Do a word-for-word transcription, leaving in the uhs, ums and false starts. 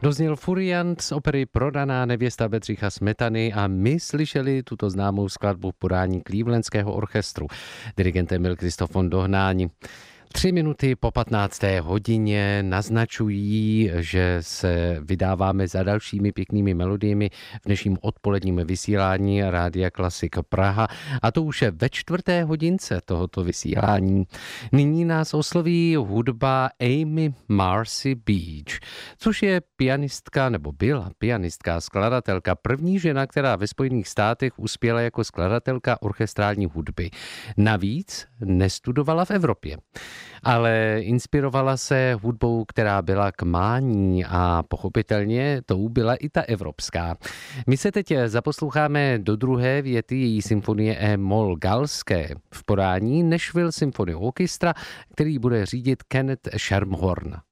Dozněl Furiant z opery Prodaná nevěsta Bedřicha Smetany a my slyšeli tuto známou skladbu v podání Clevelandského orchestru. Dirigentem byl Kristofon Dohnání. Tři minuty po patnácté hodině naznačují, že se vydáváme za dalšími pěknými melodiemi v dnešním odpoledním vysílání Rádia Klasik Praha, a to už je ve čtvrté hodince tohoto vysílání. Nyní nás osloví hudba Amy Marcy Beach, což je pianistka, nebo byla pianistka, skladatelka, první žena, která ve Spojených státech uspěla jako skladatelka orchestrální hudby. Navíc nestudovala v Evropě, ale inspirovala se hudbou, která byla k mání, a pochopitelně tou byla i ta evropská. My se teď zaposloucháme do druhé věty její symfonie E-moll galské v podání Nashville Symphony Orchestra, který bude řídit Kenneth Schermerhorn.